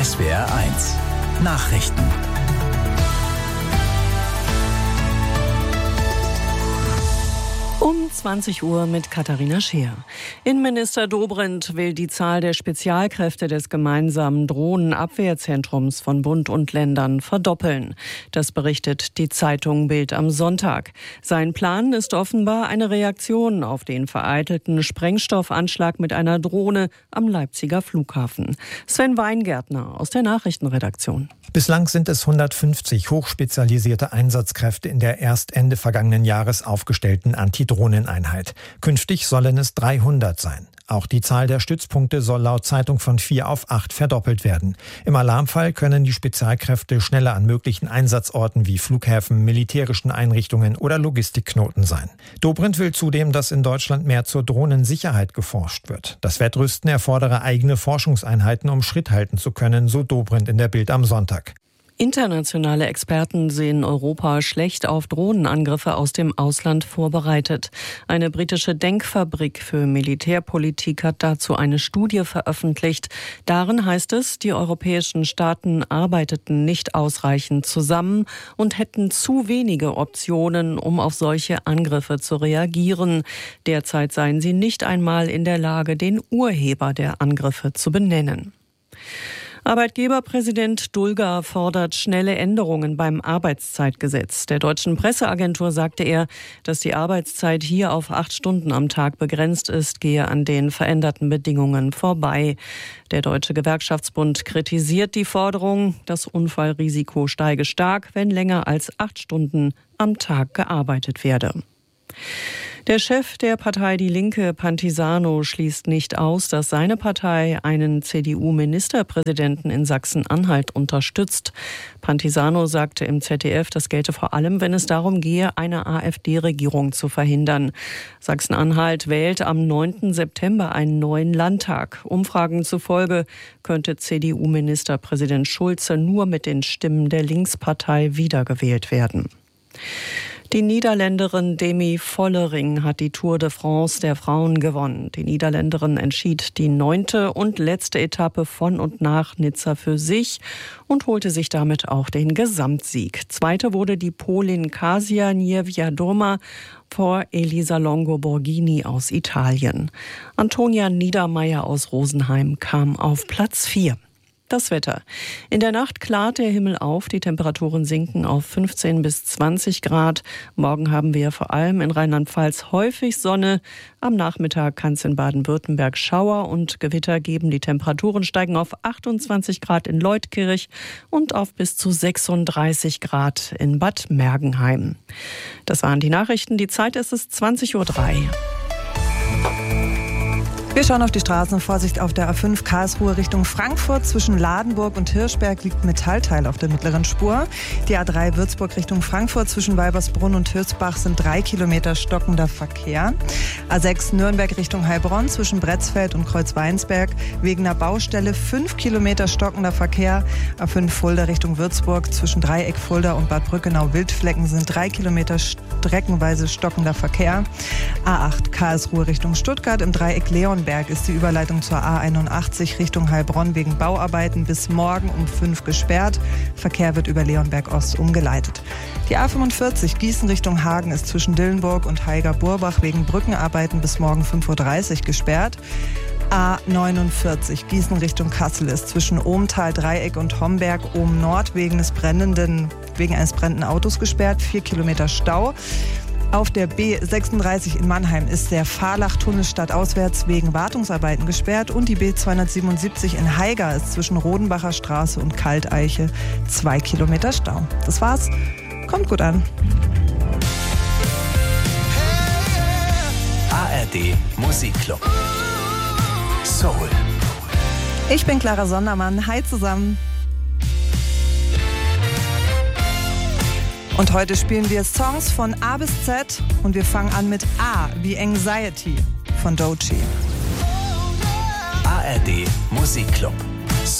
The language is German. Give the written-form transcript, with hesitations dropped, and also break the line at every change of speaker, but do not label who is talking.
SWR1 Nachrichten.
Um 20 Uhr mit Katharina Scheer. Innenminister Dobrindt will die Zahl der Spezialkräfte des gemeinsamen Drohnenabwehrzentrums von Bund und Ländern verdoppeln. Das berichtet die Zeitung Bild am Sonntag. Sein Plan ist offenbar eine Reaktion auf den vereitelten Sprengstoffanschlag mit einer Drohne am Leipziger Flughafen. Sven Weingärtner aus der Nachrichtenredaktion.
Bislang sind es 150 hochspezialisierte Einsatzkräfte in der erst Ende vergangenen Jahres aufgestellten Antidrohneneinheit. Künftig sollen es 300 sein. Auch die Zahl der Stützpunkte soll laut Zeitung von 4 auf 8 verdoppelt werden. Im Alarmfall können die Spezialkräfte schneller an möglichen Einsatzorten wie Flughäfen, militärischen Einrichtungen oder Logistikknoten sein. Dobrindt will zudem, dass in Deutschland mehr zur Drohnensicherheit geforscht wird. Das Wettrüsten erfordere eigene Forschungseinheiten, um Schritt halten zu können, so Dobrindt in der Bild am Sonntag.
Internationale Experten sehen Europa schlecht auf Drohnenangriffe aus dem Ausland vorbereitet. Eine britische Denkfabrik für Militärpolitik hat dazu eine Studie veröffentlicht. Darin heißt es, die europäischen Staaten arbeiteten nicht ausreichend zusammen und hätten zu wenige Optionen, um auf solche Angriffe zu reagieren. Derzeit seien sie nicht einmal in der Lage, den Urheber der Angriffe zu benennen. Arbeitgeberpräsident Dulger fordert schnelle Änderungen beim Arbeitszeitgesetz. Der deutschen Presseagentur sagte er, dass die Arbeitszeit hier auf 8 Stunden am Tag begrenzt ist, gehe an den veränderten Bedingungen vorbei. Der Deutsche Gewerkschaftsbund kritisiert die Forderung, das Unfallrisiko steige stark, wenn länger als 8 Stunden am Tag gearbeitet werde. Der Chef der Partei Die Linke, Pantisano, schließt nicht aus, dass seine Partei einen CDU-Ministerpräsidenten in Sachsen-Anhalt unterstützt. Pantisano sagte im ZDF, das gelte vor allem, wenn es darum gehe, eine AfD-Regierung zu verhindern. Sachsen-Anhalt wählt am 9. September einen neuen Landtag. Umfragen zufolge könnte CDU-Ministerpräsident Schulze nur mit den Stimmen der Linkspartei wiedergewählt werden. Die Niederländerin Demi Vollering hat die Tour de France der Frauen gewonnen. Die Niederländerin entschied die 9. und letzte Etappe von und nach Nizza für sich und holte sich damit auch den Gesamtsieg. Zweite wurde die Polin Kasia Niewiadoma vor Elisa Longo Borghini aus Italien. Antonia Niedermeyer aus Rosenheim kam auf Platz 4. Das Wetter. In der Nacht klart der Himmel auf, die Temperaturen sinken auf 15 bis 20 Grad. Morgen haben wir vor allem in Rheinland-Pfalz häufig Sonne. Am Nachmittag kann es in Baden-Württemberg Schauer und Gewitter geben. Die Temperaturen steigen auf 28 Grad in Leutkirch und auf bis zu 36 Grad in Bad Mergenheim. Das waren die Nachrichten. Die Zeit ist es 20:03 Uhr.
Wir schauen auf die Straßen. Vorsicht auf der A5 Karlsruhe Richtung Frankfurt. Zwischen Ladenburg und Hirschberg liegt Metallteil auf der mittleren Spur. Die A3 Würzburg Richtung Frankfurt zwischen Weibersbrunn und Hülsbach sind 3 Kilometer stockender Verkehr. A6 Nürnberg Richtung Heilbronn zwischen Bretzfeld und Kreuzweinsberg wegen einer Baustelle 5 Kilometer stockender Verkehr. A5 Fulda Richtung Würzburg zwischen Dreieck Fulda und Bad Brückenau-Wildflecken sind 3 Kilometer streckenweise stockender Verkehr. A8 Karlsruhe Richtung Stuttgart im Dreieck Leonberg ist die Überleitung zur A81 Richtung Heilbronn wegen Bauarbeiten bis morgen um 5 gesperrt. Verkehr wird über Leonberg Ost umgeleitet. Die A45 Gießen Richtung Hagen ist zwischen Dillenburg und Haiger-Burbach wegen Brückenarbeiten bis morgen 5:30 Uhr gesperrt. A49 Gießen Richtung Kassel ist zwischen Ohmtal, Dreieck und Homberg Ohm Nord wegen eines brennenden Autos gesperrt. 4 Kilometer Stau. Auf der B36 in Mannheim ist der Fahrlach-Tunnel stadtauswärts wegen Wartungsarbeiten gesperrt und die B277 in Haiger ist zwischen Rodenbacher Straße und Kalteiche 2 Kilometer Stau. Das war's. Kommt gut an.
ARD Musikclub. Soul.
Ich bin Clara Sondermann. Hi zusammen. Und heute spielen wir Songs von A bis Z und wir fangen an mit A wie Anxiety von Doechii.
ARD Musikclub.